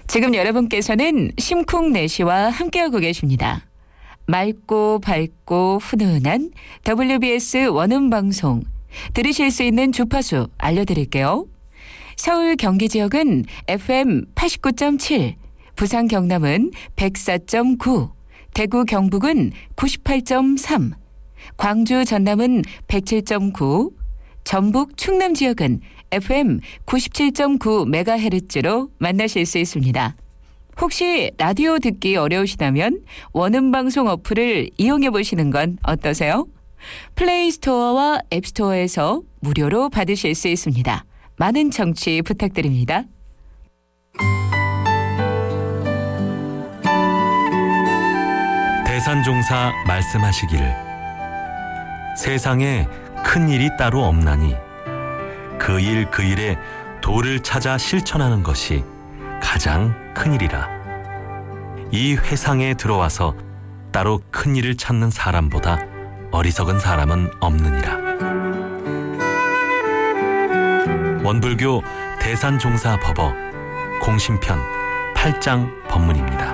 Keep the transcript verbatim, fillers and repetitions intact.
지금 여러분께서는 심쿵내시와 함께하고 계십니다. 맑고 밝고 훈훈한 더블유비에스 원음방송 들으실 수 있는 주파수 알려드릴게요. 서울 경기 지역은 에프엠 팔십구 점 칠, 부산 경남은 백사 점 구, 대구 경북은 구십팔 점 삼, 광주 전남은 백칠 점 구, 전북 충남 지역은 에프엠 구십칠 점 구 메가헤르츠로 만나실 수 있습니다. 혹시 라디오 듣기 어려우시다면 원음방송 어플을 이용해 보시는 건 어떠세요? 플레이스토어와 앱스토어에서 무료로 받으실 수 있습니다. 많은 청취 부탁드립니다. 대산종사 말씀하시기를 세상에 큰 일이 따로 없나니 그 일 그 일에 도를 찾아 실천하는 것이 가장 큰 일이라. 이 회상에 들어와서 따로 큰 일을 찾는 사람보다 어리석은 사람은 없느니라. 원불교 대산종사 법어 공심편 팔 장 법문입니다.